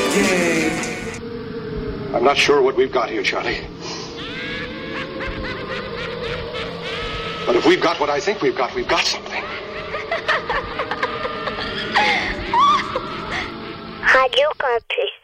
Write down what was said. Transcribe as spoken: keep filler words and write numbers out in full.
Yay. I'm not sure what we've got here, Charlie. But if we've got what I think we've got, we've got something. Radio Campus.